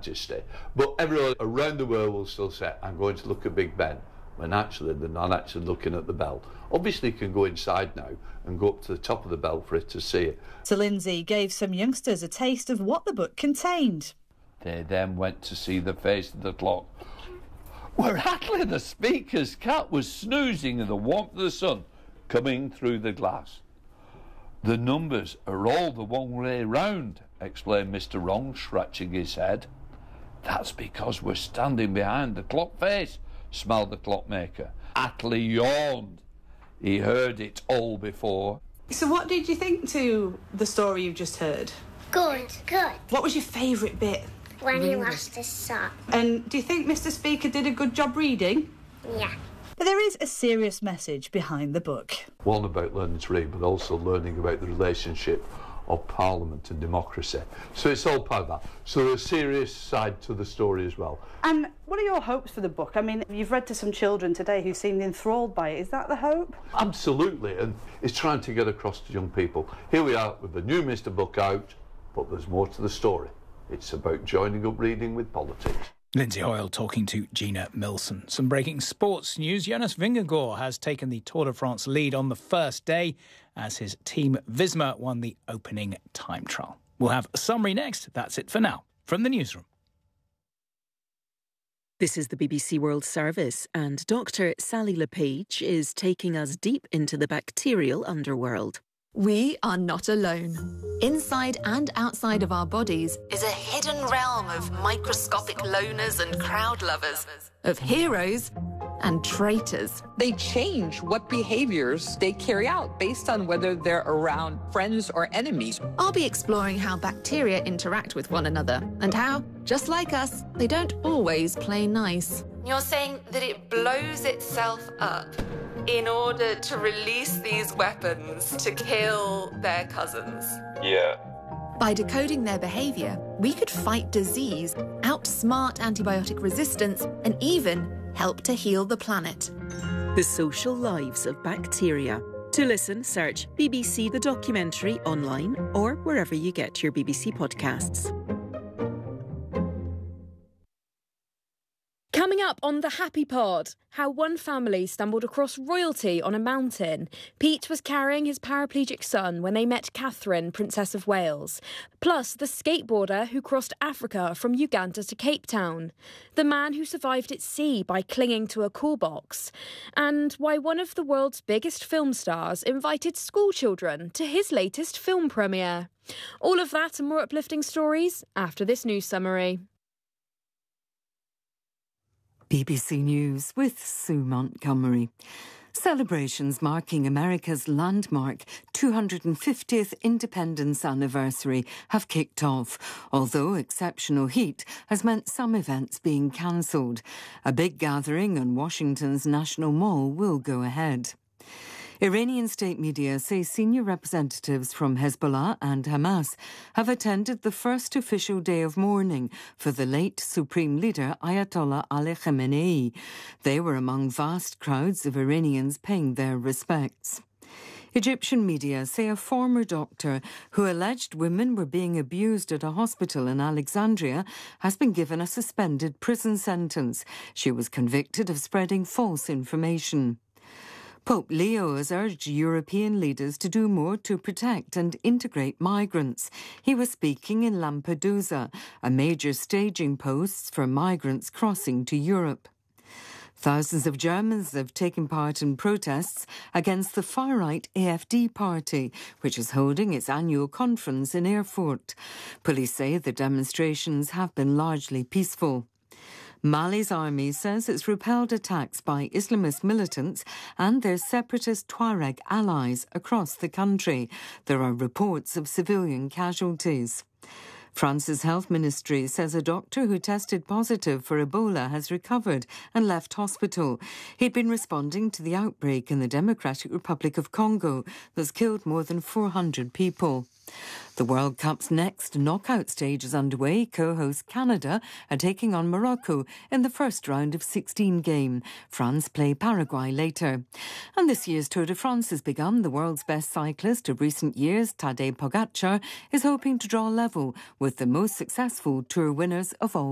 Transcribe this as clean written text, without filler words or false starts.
Majesty. But everyone around the world will still say, I'm going to look at Big Ben, when actually they're not actually looking at the bell. Obviously you can go inside now and go up to the top of the bell for it to see it. So Lindsay gave some youngsters a taste of what the book contained. They then went to see the face of the clock, where Atli the Speaker's cat was snoozing in the warmth of the sun coming through the glass. The numbers are all the one way round, explained Mr. Wrong, scratching his head. That's because we're standing behind the clock face, smiled the clockmaker. Atli yawned. He heard it all before. So what did you think to the story you've just heard? Good. What was your favourite bit? When he lost his sock. And do you think Mr. Speaker did a good job reading? Yeah. But there is a serious message behind the book. One about learning to read, but also learning about the relationship of Parliament and democracy. So it's all part of that. So there's a serious side to the story as well. And what are your hopes for the book? I mean, you've read to some children today who seemed enthralled by it. Is that the hope? Absolutely, and it's trying to get across to young people. Here we are with the new Mr. Book out, but there's more to the story. It's about joining up reading with politics. Lindsay Hoyle talking to Gina Milson. Some breaking sports news. Jonas Vingegaard has taken the Tour de France lead on the first day as his team Visma won the opening time trial. We'll have a summary next. That's it for now from the newsroom. This is the BBC World Service, and Dr. Sally LePage is taking us deep into the bacterial underworld. We are not alone. Inside and outside of our bodies is a hidden realm of microscopic loners and crowd lovers, of heroes and traitors. They change what behaviours they carry out based on whether they're around friends or enemies. I'll be exploring how bacteria interact with one another and how, just like us, they don't always play nice. You're saying that it blows itself up in order to release these weapons to kill their cousins? Yeah. By decoding their behaviour, we could fight disease, outsmart antibiotic resistance, and even help to heal the planet. The social lives of bacteria. To listen, search BBC The Documentary online or wherever you get your BBC podcasts. Coming up on The Happy Pod, how one family stumbled across royalty on a mountain. Pete was carrying his paraplegic son when they met Catherine, Princess of Wales. Plus, the skateboarder who crossed Africa from Uganda to Cape Town. The man who survived at sea by clinging to a cool box. And why one of the world's biggest film stars invited schoolchildren to his latest film premiere. All of that and more uplifting stories after this news summary. BBC News with Sue Montgomery. Celebrations marking America's landmark 250th independence anniversary have kicked off, although exceptional heat has meant some events being cancelled. A big gathering on Washington's National Mall will go ahead. Iranian state media say senior representatives from Hezbollah and Hamas have attended the first official day of mourning for the late Supreme Leader Ayatollah Ali Khamenei. They were among vast crowds of Iranians paying their respects. Egyptian media say a former doctor who alleged women were being abused at a hospital in Alexandria has been given a suspended prison sentence. She was convicted of spreading false information. Pope Leo has urged European leaders to do more to protect and integrate migrants. He was speaking in Lampedusa, a major staging post for migrants crossing to Europe. Thousands of Germans have taken part in protests against the far-right AfD party, which is holding its annual conference in Erfurt. Police say the demonstrations have been largely peaceful. Mali's army says it's repelled attacks by Islamist militants and their separatist Tuareg allies across the country. There are reports of civilian casualties. France's health ministry says a doctor who tested positive for Ebola has recovered and left hospital. He'd been responding to the outbreak in the Democratic Republic of Congo that's killed more than 400 people. The World Cup's next knockout stage is underway. Co-host Canada are taking on Morocco in the first round of 16 game. France play Paraguay later. And this year's Tour de France has begun. The world's best cyclist of recent years, Tadej Pogacar, is hoping to draw level with the most successful Tour winners of all